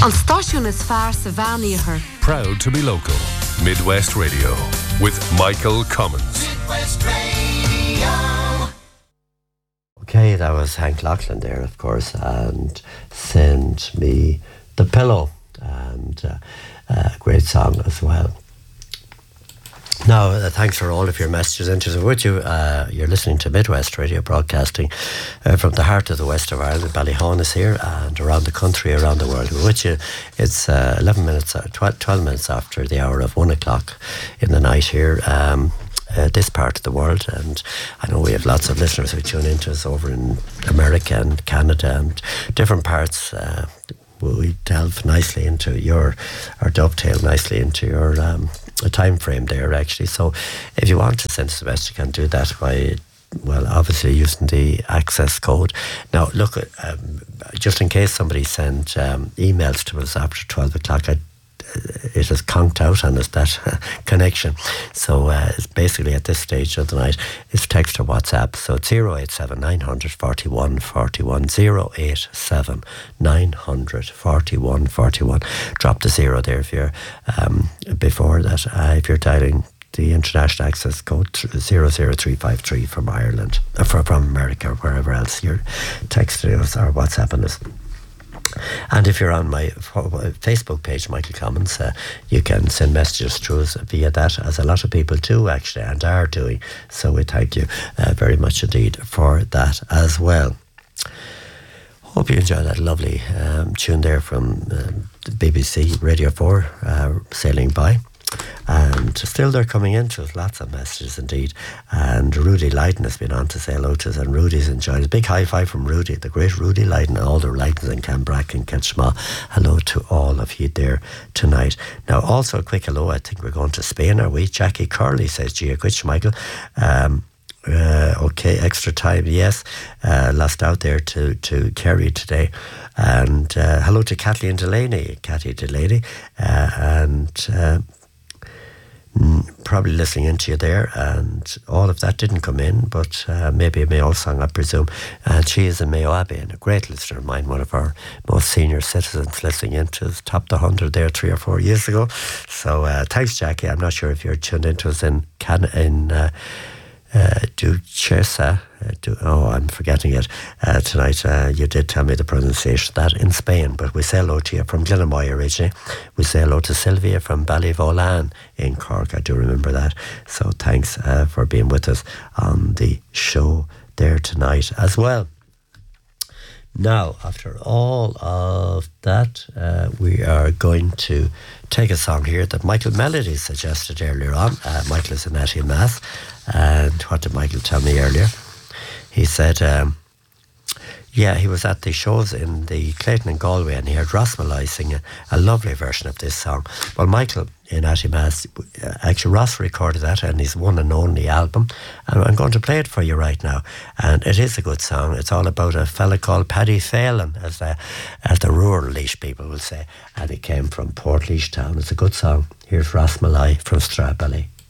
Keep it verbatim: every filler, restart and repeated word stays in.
An stáisiún is fearr sa bheaníochar. Proud to be local. Midwest Radio with Michael Cummins. Midwest Radio. Okay, that was Hank Lachlan there, of course, and Send Me the Pillow, and uh, a great song as well. Now, uh, thanks for all of your messages into with you. Uh, you're listening to Midwest Radio broadcasting uh, from the heart of the west of Ireland. Ballyhaunis here and around the country, around the world. We're with you. It's uh, eleven minutes, uh, twelve, twelve minutes after the hour of one o'clock in the night here. Um, Uh, this part of the world, and I know we have lots of listeners who tune into us over in America and Canada and different parts. Uh, we delve nicely into your, or dovetail nicely into your um, time frame there, actually. So if you want to send us a message, you can do that by, well, obviously using the access code. Now, look, um, just in case somebody sent um, emails to us after twelve o'clock, I it is conked out and it's that connection. So uh, it's basically at this stage of the night, it's text or WhatsApp. So it's zero eight seven nine hundred forty-one forty-one, zero eight seven nine hundred forty-one forty-one. Drop the zero there if you're um, before that. Uh, if you're dialing the international access code zero zero three five three from Ireland, uh, from, from America or wherever else you're texting us or WhatsApping us. And if you're on my Facebook page, Michael Cummins, uh, you can send messages through us via that, as a lot of people do actually and are doing. So we thank you uh, very much indeed for that as well. Hope you enjoyed that lovely um, tune there from um, the B B C Radio four, uh, Sailing By. And still they're coming in to us, lots of messages indeed. And Rudy Lydon has been on to say hello to us, and Rudy's enjoyed it. Big high five from Rudy, the great Rudy Lydon, and all the Lydons in Canbrack and Ketchma. Hello to all of you there tonight. Now also a quick hello, I think we're going to Spain, are we? Jackie Curley says, Gia Quitch, Michael. Um, Uh, okay, extra time, yes. Uh, lost out there to, to Kerry today. And uh, hello to Kathleen Delaney, Cathy Delaney. Uh, and uh, probably listening into you there, and all of that didn't come in, but uh, maybe a Mayo song, I presume. And she is in Mayo Abbey, and a great listener of mine, one of our most senior citizens listening into us, topped the hundred there three or four years ago. So uh, thanks, Jackie. I'm not sure if you're tuned into us in Can in uh, uh, Duchessa. Uh, do, oh, I'm forgetting it uh, tonight. Uh, you did tell me the pronunciation of that in Spain, but we say hello to you from Glenamoy originally. We say hello to Sylvia from Ballyvolan in Cork. I do remember that. So thanks uh, for being with us on the show there tonight as well. Now, after all of that, uh, we are going to take a song here that Michael Melody suggested earlier on. Uh, Michael is in Natty Mass, and what did Michael tell me earlier? He said, um, yeah, he was at the shows in the Clayton and Galway, and he heard Ross Malloy sing a, a lovely version of this song. Well, Michael in Attimas, uh, actually Ross recorded that on his one and only album, and I'm going to play it for you right now. And it is a good song. It's all about a fella called Paddy Phelan, as the, as the rural Laois people will say, and he came from Port Town. It's a good song. Here's Ross Malloy from Strawbelly.